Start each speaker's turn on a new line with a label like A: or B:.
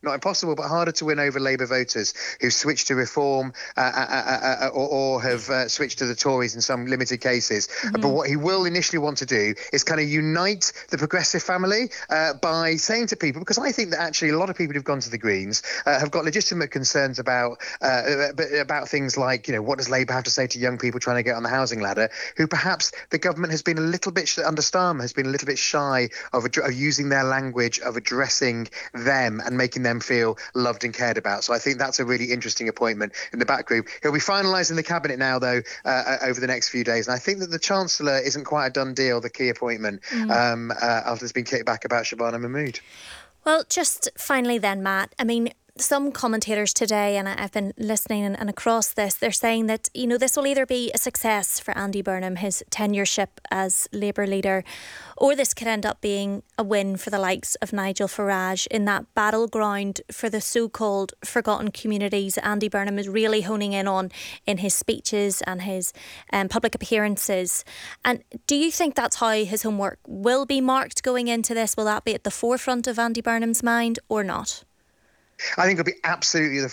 A: not impossible, but harder to win over Labour voters who switched to Reform or have switched to the Tories in some limited cases. But what he will initially want to do is kind of unite the Progressive family by saying to people, because I think that actually a lot of people who've gone to the Greens have got legitimate concerns about things like, what does Labour have to say to young people trying to get on the housing ladder, who perhaps the government has been a little bit, under Starmer, has been a little bit shy of using their language, of addressing them and making them feel loved and cared about. So I think that's a really interesting appointment in the back group. He'll be finalising the cabinet now, though, over the next few days. And I think that the Chancellor isn't quite a done deal, the key appointment, after it's been kicked back about Shabana Mahmood.
B: Well, just finally then, Matt, I mean, some commentators today, and I've been listening and across this, they're saying that, this will either be a success for Andy Burnham, his tenureship as Labour leader, or this could end up being a win for the likes of Nigel Farage in that battleground for the so-called forgotten communities Andy Burnham is really honing in on in his speeches and his public appearances. And do you think that's how his homework will be marked going into this? Will that be at the forefront of Andy Burnham's mind or not?
A: I think it'll be absolutely the